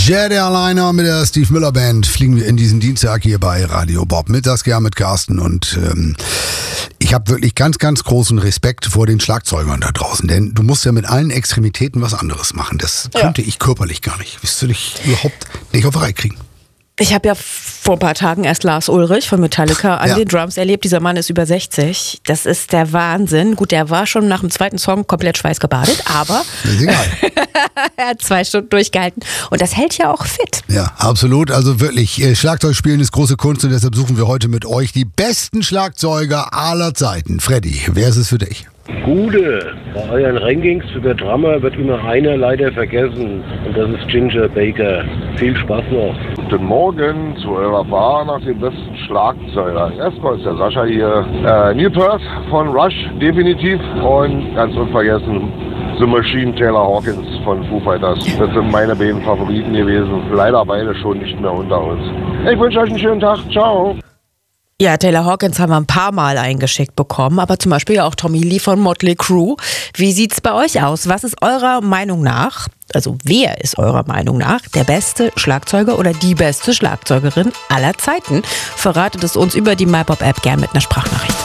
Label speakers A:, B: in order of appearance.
A: Jede Airliner mit der Steve Miller Band fliegen wir in diesen Dienstag hier bei Radio Bob. Mittags gern mit Carsten und ich habe wirklich ganz, ganz großen Respekt vor den Schlagzeugern da draußen, denn du musst ja mit allen Extremitäten was anderes machen. Das könnte ich körperlich gar nicht. Wirst du dich überhaupt nicht auf die Reihe kriegen?
B: Ich habe ja vor ein paar Tagen erst Lars Ulrich von Metallica an den Drums erlebt. Dieser Mann ist über 60. Das ist der Wahnsinn. Gut, der war schon nach dem zweiten Song komplett schweißgebadet, aber
A: ist egal.
B: er hat 2 Stunden durchgehalten. Und das hält ja auch fit.
A: Ja, absolut. Also wirklich, Schlagzeugspielen ist große Kunst und deshalb suchen wir heute mit euch die besten Schlagzeuger aller Zeiten. Freddy, wer ist es für dich?
C: Gute. Bei euren Rankings für der Drummer wird immer einer leider vergessen. Und das ist Ginger Baker. Viel Spaß noch.
D: Guten Morgen zu eurer Bar nach dem besten Schlagzeuger. Erstmal ist der Sascha hier. Neil Peart von Rush, definitiv. Und ganz unvergessen The Machine, Taylor Hawkins von Foo Fighters. Das sind meine beiden Favoriten gewesen. Leider beide schon nicht mehr unter uns. Ich wünsche euch einen schönen Tag. Ciao.
B: Ja, Taylor Hawkins haben wir ein paar Mal eingeschickt bekommen, aber zum Beispiel auch Tommy Lee von Motley Crue. Wie sieht's bei euch aus? Was ist eurer Meinung nach, also wer ist eurer Meinung nach der beste Schlagzeuger oder die beste Schlagzeugerin aller Zeiten? Verratet es uns über die MyBob-App gern mit einer Sprachnachricht.